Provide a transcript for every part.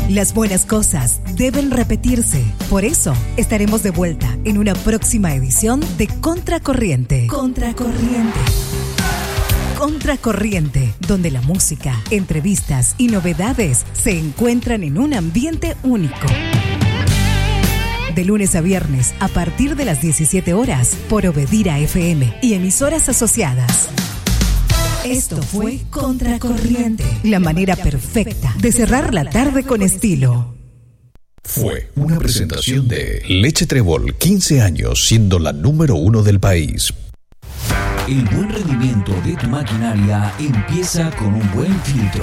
Las buenas cosas deben repetirse. Por eso, estaremos de vuelta en una próxima edición de Contracorriente. Contracorriente. Contracorriente, donde la música, entrevistas y novedades se encuentran en un ambiente único. De lunes a viernes, a partir de las 17 horas, por Obedira FM y emisoras asociadas. Esto fue Contracorriente, la manera perfecta de cerrar la tarde con estilo. Fue una presentación de Leche Trébol, 15 años siendo la número 1 del país. El buen rendimiento de tu maquinaria empieza con un buen filtro.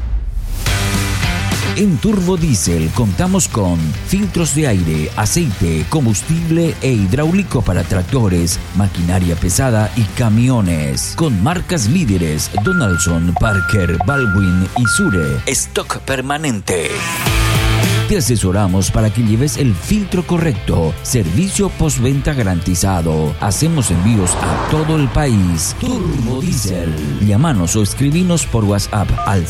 En Turbo Diesel contamos con filtros de aire, aceite, combustible e hidráulico para tractores, maquinaria pesada y camiones. Con marcas líderes Donaldson, Parker, Baldwin y Sure. Stock permanente. Te asesoramos para que lleves el filtro correcto. Servicio postventa garantizado. Hacemos envíos a todo el país. Turbo Diesel. Llámanos o escribinos por WhatsApp al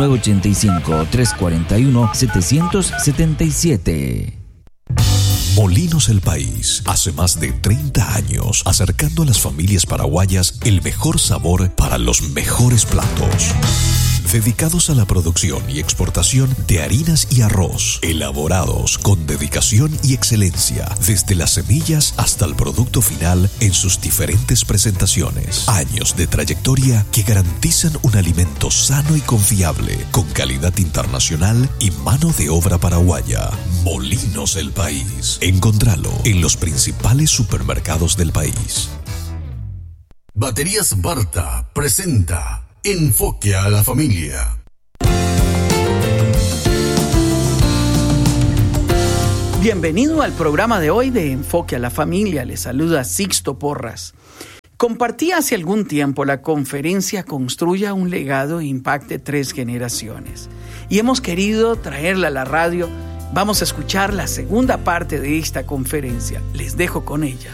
0985-341-777. Molinos El País, hace más de 30 años, acercando a las familias paraguayas el mejor sabor para los mejores platos. Dedicados a la producción y exportación de harinas y arroz, elaborados con dedicación y excelencia, desde las semillas hasta el producto final en sus diferentes presentaciones. Años de trayectoria que garantizan un alimento sano y confiable, con calidad internacional y mano de obra paraguaya. Molinos El País. Encontralo en los principales supermercados del país. Baterías Barta presenta Enfoque a la Familia. Bienvenido al programa de hoy de Enfoque a la Familia. Les saluda Sixto Porras. Compartí hace algún tiempo la conferencia Construya un legado e impacte 3 generaciones. Y hemos querido traerla a la radio. Vamos a escuchar la segunda parte de esta conferencia. Les dejo con ella.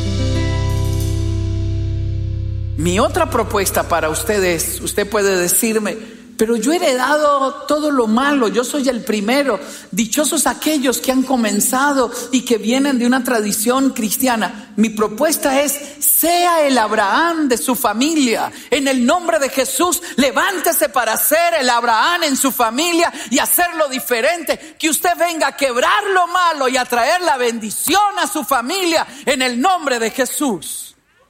Mi otra propuesta para ustedes, usted puede decirme, pero yo he heredado todo lo malo, yo soy el primero. Dichosos aquellos que han comenzado y que vienen de una tradición cristiana. Mi propuesta es, sea el Abraham de su familia. En el nombre de Jesús, levántese para ser el Abraham en su familia y hacerlo diferente. Que usted venga a quebrar lo malo y a traer la bendición a su familia en el nombre de Jesús.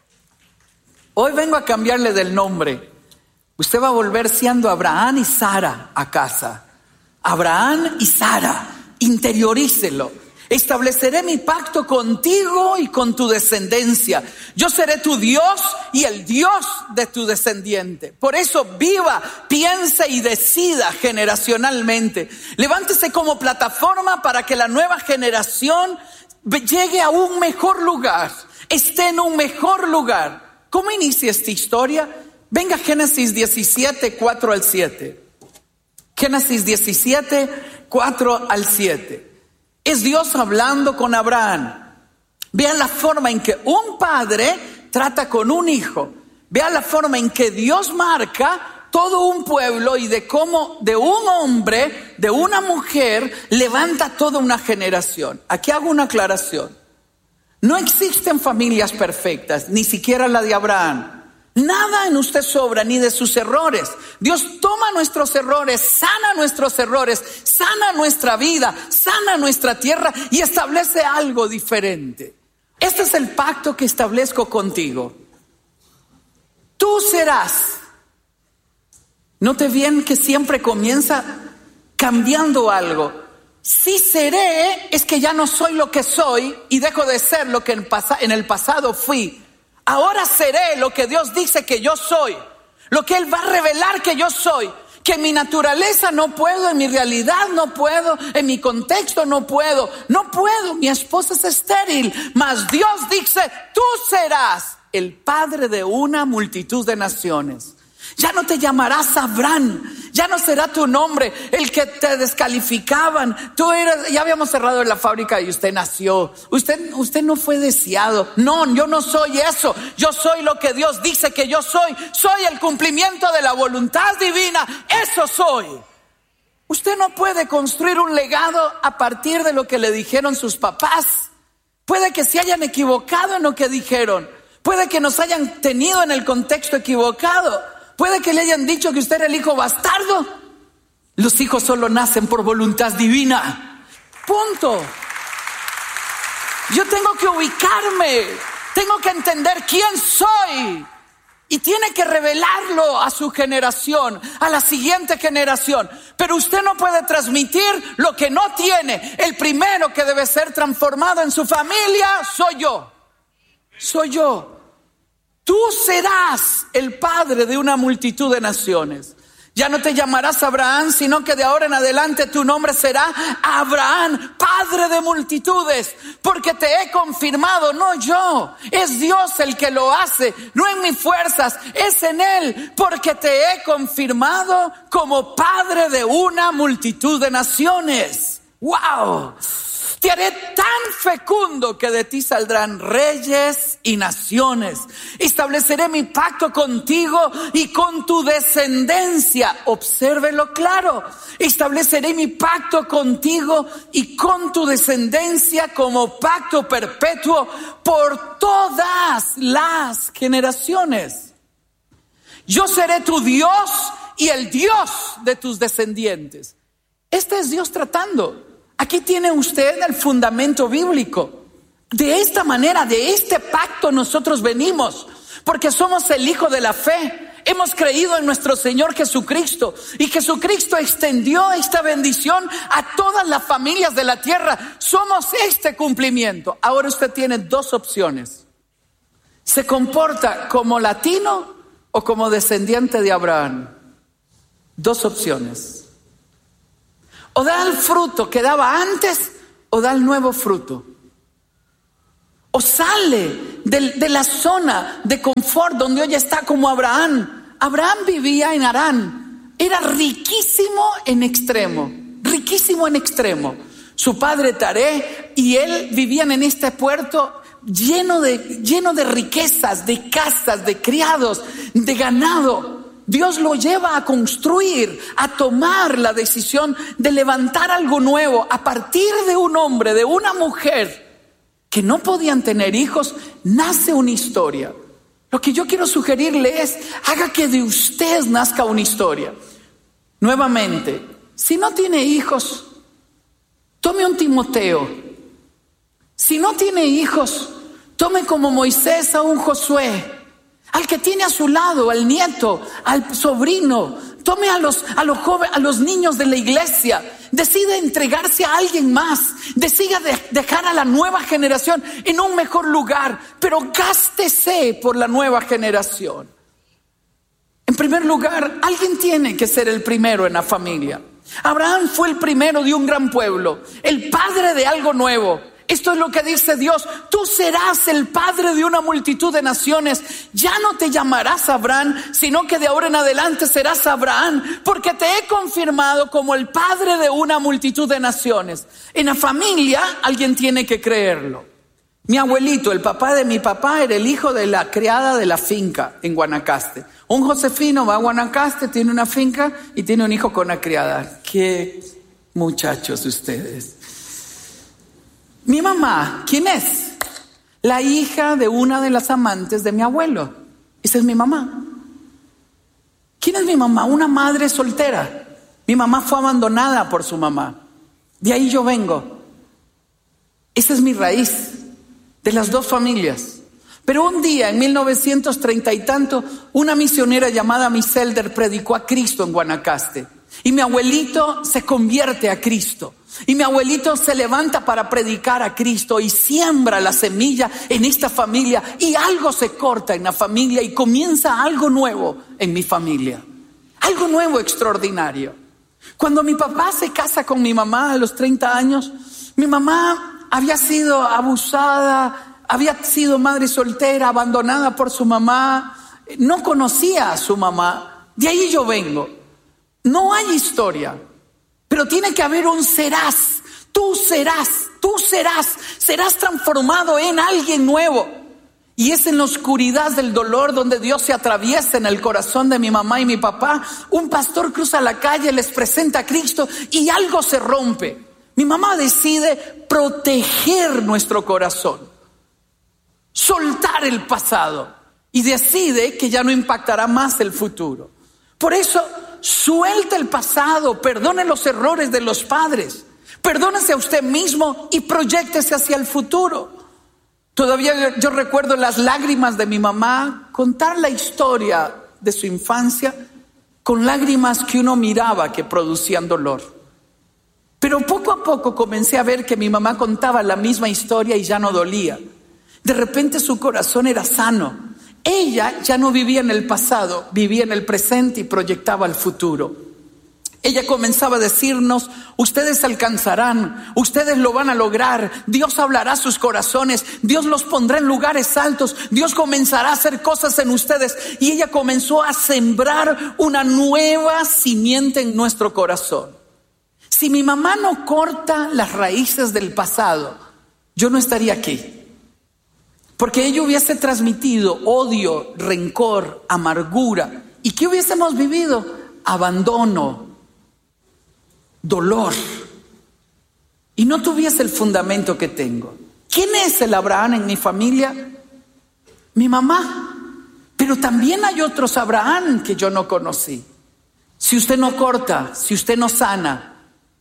Hoy vengo a cambiarle del nombre. Usted va a volver siendo Abraham y Sara a casa. Abraham y Sara, interiorícelo. Estableceré mi pacto contigo y con tu descendencia. Yo seré tu Dios y el Dios de tu descendiente. Por eso viva, piense y decida generacionalmente. Levántese como plataforma para que la nueva generación llegue a un mejor lugar, esté en un mejor lugar. ¿Cómo inicia esta historia? Venga, Génesis 17, 4 al 7. Génesis 17, 4 al 7. Es Dios hablando con Abraham. Vean la forma en que un padre trata con un hijo. Vean la forma en que Dios marca todo un pueblo y de cómo de un hombre, de una mujer, levanta toda una generación. Aquí hago una aclaración. No existen familias perfectas, ni siquiera la de Abraham. Nada en usted sobra, ni de sus errores. Dios toma nuestros errores, sana nuestros errores, sana nuestra vida, sana nuestra tierra y establece algo diferente. Este es el pacto que establezco contigo. Tú serás. Note bien que siempre comienza cambiando algo. Si seré, es que ya no soy lo que soy y dejo de ser lo que en el pasado fui. Ahora seré lo que Dios dice que yo soy, lo que Él va a revelar que yo soy, que en mi naturaleza no puedo, en mi realidad no puedo, en mi contexto no puedo, mi esposa es estéril, mas Dios dice, tú serás el padre de una multitud de naciones. Ya no te llamarás Abraham, ya no será tu nombre el que te descalificaban. Tú eras, ya habíamos cerrado la fábrica y usted nació. Usted no fue deseado. No, yo no soy eso. Yo soy lo que Dios dice que yo soy. Soy el cumplimiento de la voluntad divina. Eso soy. Usted no puede construir un legado a partir de lo que le dijeron sus papás. Puede que se hayan equivocado en lo que dijeron. Puede que nos hayan tenido en el contexto equivocado. Puede que le hayan dicho que usted era el hijo bastardo. Los hijos solo nacen por voluntad divina. Punto. Yo tengo que ubicarme. Tengo que entender quién soy. Y tiene que revelarlo a su generación, a la siguiente generación. Pero usted no puede transmitir lo que no tiene. El primero que debe ser transformado en su familia soy yo. Soy yo. Tú serás el padre de una multitud de naciones. Ya no te llamarás Abraham, sino que de ahora en adelante tu nombre será Abraham, padre de multitudes, porque te he confirmado, no yo, es Dios el que lo hace, no en mis fuerzas, es en Él, porque te he confirmado como padre de una multitud de naciones. ¡Wow! Te haré tan fecundo que de ti saldrán reyes y naciones. Estableceré mi pacto contigo y con tu descendencia. Obsérvelo claro. Estableceré mi pacto contigo y con tu descendencia como pacto perpetuo por todas las generaciones. Yo seré tu Dios y el Dios de tus descendientes. Este es Dios tratando. Aquí tiene usted el fundamento bíblico. De esta manera, de este pacto nosotros venimos, porque somos el hijo de la fe. Hemos creído en nuestro Señor Jesucristo y Jesucristo extendió esta bendición a todas las familias de la tierra. Somos este cumplimiento. Ahora usted tiene dos opciones. ¿Se comporta como latino o como descendiente de Abraham? Dos opciones. O da el fruto que daba antes, o da el nuevo fruto. O sale de la zona de confort donde hoy está como Abraham. Abraham vivía en Harán. Era riquísimo en extremo. Riquísimo en extremo. Su padre Taré y él vivían en este puerto lleno de riquezas, de casas, de criados, de ganado. Dios lo lleva a construir, a tomar la decisión de levantar algo nuevo a partir de un hombre, de una mujer que no podían tener hijos. Nace una historia. Lo que yo quiero sugerirle es, haga que de usted nazca una historia. Nuevamente, si no tiene hijos, tome un Timoteo. Si no tiene hijos, tome como Moisés a un Josué. Al que tiene a su lado, al nieto, al sobrino. Tome a los jóvenes, a los niños de la iglesia. Decida entregarse a alguien más. Decida dejar a la nueva generación en un mejor lugar. Pero gástese por la nueva generación. En primer lugar, alguien tiene que ser el primero en la familia. Abraham fue el primero de un gran pueblo, el padre de algo nuevo. Esto es lo que dice Dios. Tú serás el padre de una multitud de naciones. Ya no te llamarás Abraham, sino que de ahora en adelante serás Abraham, porque te he confirmado como el padre de una multitud de naciones. En la familia alguien tiene que creerlo. Mi abuelito, el papá de mi papá, era el hijo de la criada de la finca en Guanacaste. Un josefino va a Guanacaste, tiene una finca y tiene un hijo con una criada. Qué muchachos ustedes. Mi mamá, ¿quién es? La hija de una de las amantes de mi abuelo. Esa es mi mamá. ¿Quién es mi mamá? Una madre soltera. Mi mamá fue abandonada por su mamá. De ahí yo vengo. Esa es mi raíz, de las dos familias. Pero un día, en 1930 y tanto, una misionera llamada Miss Elder predicó a Cristo en Guanacaste. Y mi abuelito se convierte a Cristo. Y mi abuelito se levanta para predicar a Cristo y siembra la semilla en esta familia. Y algo se corta en la familia y comienza algo nuevo en mi familia. Algo nuevo extraordinario. Cuando mi papá se casa con mi mamá a los 30 años, mi mamá había sido abusada, había sido madre soltera, abandonada por su mamá. No conocía a su mamá. De ahí yo vengo. No hay historia, pero tiene que haber un serás. Tú serás transformado en alguien nuevo. Y es en la oscuridad del dolor donde Dios se atraviesa en el corazón de mi mamá y mi papá. Un pastor cruza la calle, les presenta a Cristo y algo se rompe. Mi mamá decide proteger nuestro corazón, soltar el pasado, y decide que ya no impactará más el futuro. Por eso, suelta el pasado, perdone los errores de los padres, perdónese a usted mismo y proyéctese hacia el futuro. Todavía yo recuerdo las lágrimas de mi mamá, contar la historia de su infancia con lágrimas que uno miraba que producían dolor. Pero poco a poco comencé a ver que mi mamá contaba la misma historia y ya no dolía. De repente su corazón era sano. Ella ya no vivía en el pasado, vivía en el presente y proyectaba el futuro. Ella comenzaba a decirnos: ustedes alcanzarán, ustedes lo van a lograr, Dios hablará a sus corazones, Dios los pondrá en lugares altos, Dios comenzará a hacer cosas en ustedes. Y ella comenzó a sembrar una nueva simiente en nuestro corazón. Si mi mamá no corta las raíces del pasado, yo no estaría aquí. Porque ella hubiese transmitido odio, rencor, amargura. ¿Y qué hubiésemos vivido? Abandono, dolor. Y no tuviese el fundamento que tengo. ¿Quién es el Abraham en mi familia? Mi mamá. Pero también hay otros Abraham que yo no conocí. Si usted no corta, si usted no sana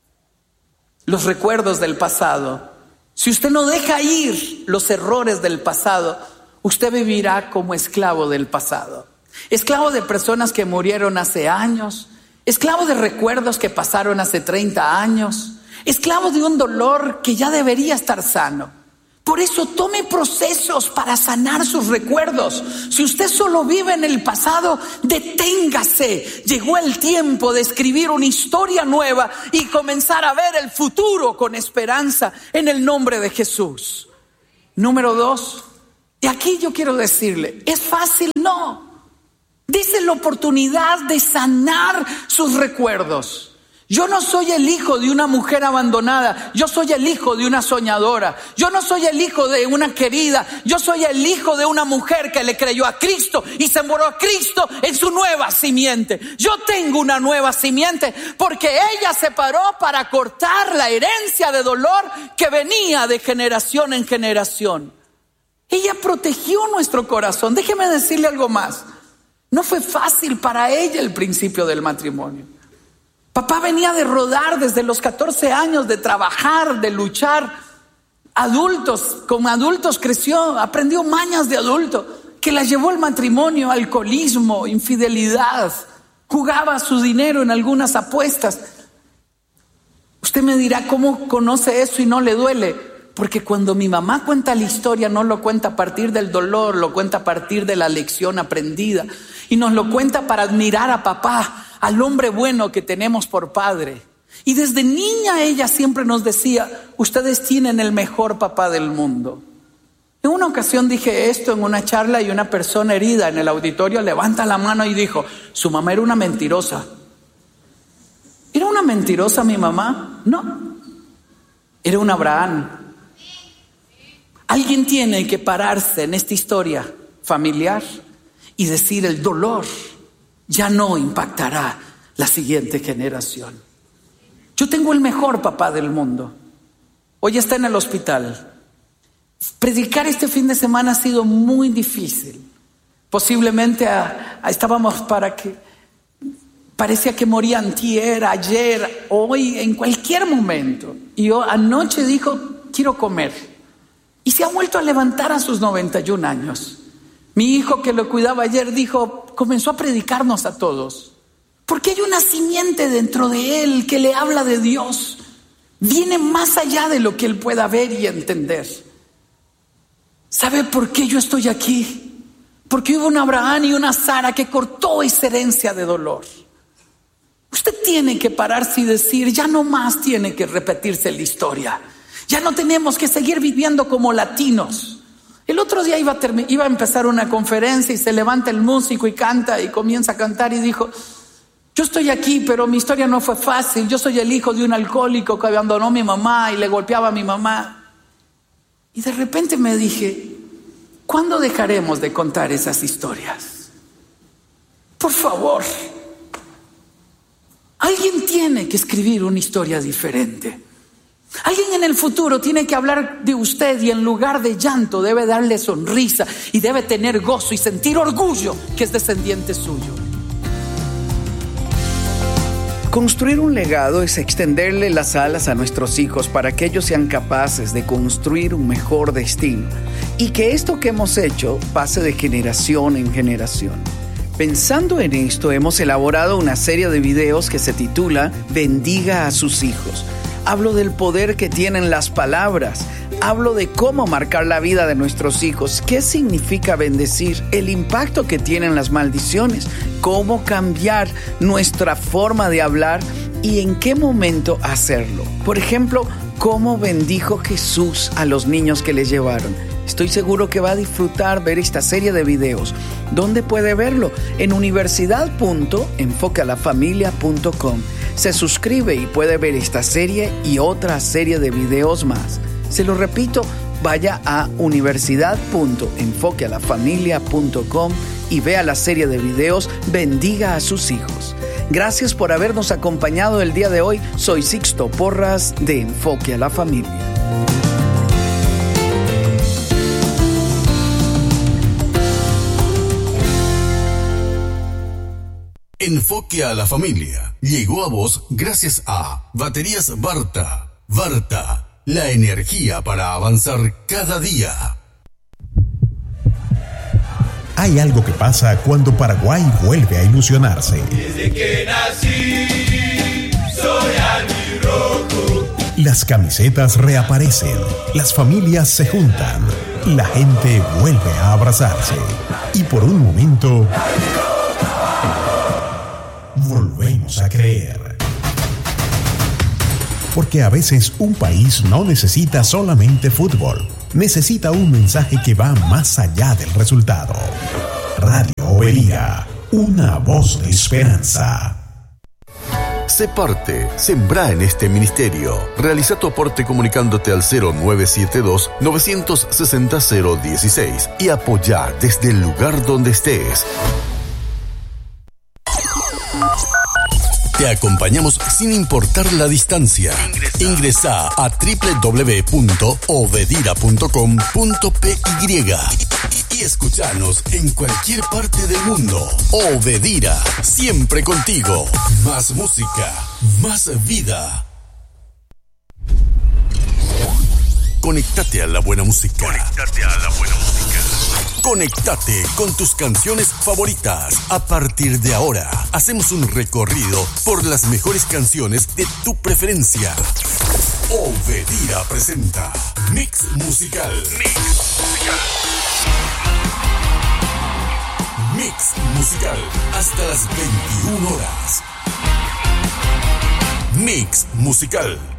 los recuerdos del pasado, si usted no deja ir los errores del pasado, usted vivirá como esclavo del pasado. Esclavo de personas que murieron hace años, esclavo de recuerdos que pasaron hace 30 años, esclavo de un dolor que ya debería estar sano. Por eso tome procesos para sanar sus recuerdos. Si usted solo vive en el pasado, deténgase. Llegó el tiempo de escribir una historia nueva y comenzar a ver el futuro con esperanza en el nombre de Jesús. Número 2, y aquí yo quiero decirle, ¿es fácil? No. Dice la oportunidad de sanar sus recuerdos. Yo no soy el hijo de una mujer abandonada, yo soy el hijo de una soñadora. Yo no soy el hijo de una querida, yo soy el hijo de una mujer que le creyó a Cristo y sembró a Cristo en su nueva simiente. Yo tengo una nueva simiente porque ella se paró para cortar la herencia de dolor que venía de generación en generación. Ella protegió nuestro corazón. Déjeme decirle algo más. No fue fácil para ella el principio del matrimonio. Papá venía de rodar desde los 14 años, de trabajar, de luchar. Con adultos creció, aprendió mañas de adulto que la llevó al matrimonio, alcoholismo, infidelidad. Jugaba su dinero en algunas apuestas. Usted me dirá, ¿cómo conoce eso y no le duele? Porque cuando mi mamá cuenta la historia, no lo cuenta a partir del dolor, lo cuenta a partir de la lección aprendida. Y nos lo cuenta para admirar a papá, al hombre bueno que tenemos por padre. Y desde niña ella siempre nos decía: ustedes tienen el mejor papá del mundo. En una ocasión dije esto en una charla y una persona herida en el auditorio levanta la mano y dijo: su mamá era una mentirosa. ¿Era una mentirosa mi mamá? No, era un Abraham. Alguien tiene que pararse en esta historia familiar y decir: el dolor ya no impactará la siguiente generación. Yo tengo el mejor papá del mundo. Hoy está en el hospital. Predicar este fin de semana ha sido muy difícil. Posiblemente estábamos parecía que moría antier, ayer, hoy, en cualquier momento. Y anoche dijo: quiero comer. Y se ha vuelto a levantar a sus 91 años. Mi hijo que lo cuidaba ayer comenzó a predicarnos a todos. Porque hay una simiente dentro de él que le habla de Dios. Viene más allá de lo que él pueda ver y entender. ¿Sabe por qué yo estoy aquí? Porque hubo un Abraham y una Sara que cortó esa herencia de dolor. Usted tiene que pararse y decir: ya no más tiene que repetirse la historia. Ya no tenemos que seguir viviendo como latinos. El otro día iba a empezar una conferencia y se levanta el músico y canta y comienza a cantar y dijo: yo estoy aquí, pero mi historia no fue fácil. Yo soy el hijo de un alcohólico que abandonó a mi mamá y le golpeaba a mi mamá. Y de repente me dije: ¿Cuándo dejaremos de contar esas historias? Por favor. Alguien tiene que escribir una historia diferente. Alguien en el futuro tiene que hablar de usted y en lugar de llanto debe darle sonrisa y debe tener gozo y sentir orgullo que es descendiente suyo. Construir un legado es extenderle las alas a nuestros hijos para que ellos sean capaces de construir un mejor destino y que esto que hemos hecho pase de generación en generación. Pensando en esto, hemos elaborado una serie de videos que se titula Bendiga a sus hijos. Hablo del poder que tienen las palabras. Hablo de cómo marcar la vida de nuestros hijos. ¿Qué significa bendecir? El impacto que tienen las maldiciones. Cómo cambiar nuestra forma de hablar y en qué momento hacerlo. Por ejemplo, cómo bendijo Jesús a los niños que le llevaron. Estoy seguro que va a disfrutar ver esta serie de videos. ¿Dónde puede verlo? En universidad.enfoquealafamilia.com. Se suscribe y puede ver esta serie y otra serie de videos más. Se lo repito, vaya a universidad.enfoquealafamilia.com y vea la serie de videos Bendiga a sus hijos. Gracias por habernos acompañado el día de hoy. Soy Sixto Porras de Enfoque a la Familia. Enfoque a la Familia llegó a vos gracias a Baterías Varta. Varta, la energía para avanzar cada día. Hay algo que pasa cuando Paraguay vuelve a ilusionarse. Desde que nací, soy albirrojo. Las camisetas reaparecen, las familias se juntan, la gente vuelve a abrazarse. Y por un momento, volvemos a creer. Porque a veces un país no necesita solamente fútbol, necesita un mensaje que va más allá del resultado. Radio Overía, una voz de esperanza. Sé parte, sembrá en este ministerio. Realiza tu aporte comunicándote al 0972-960-016 y apoyá desde el lugar donde estés. Te acompañamos sin importar la distancia. Ingresá a www.obedira.com.py y escuchanos en cualquier parte del mundo. Obedira, siempre contigo. Más música, más vida. Conectate a la buena música. Conectate con tus canciones favoritas. A partir de ahora, hacemos un recorrido por las mejores canciones de tu preferencia. Obedira presenta Mix Musical. Mix Musical, hasta las 21 horas. Mix Musical.